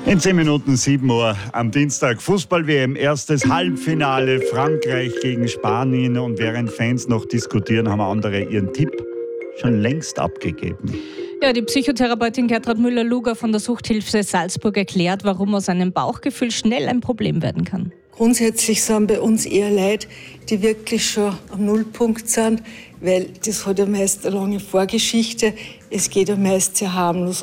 In 10 Minuten 7 Uhr am Dienstag Fußball-WM, erstes Halbfinale, Frankreich gegen Spanien. Und während Fans noch diskutieren, haben andere ihren Tipp schon längst abgegeben. Ja, die Psychotherapeutin Gertrud Müller-Luger von der Suchthilfe Salzburg erklärt, warum aus einem Bauchgefühl schnell ein Problem werden kann. Grundsätzlich sind bei uns eher Leute, die wirklich schon am Nullpunkt sind, weil das hat ja meist eine lange Vorgeschichte. Es geht ja meist sehr harmlos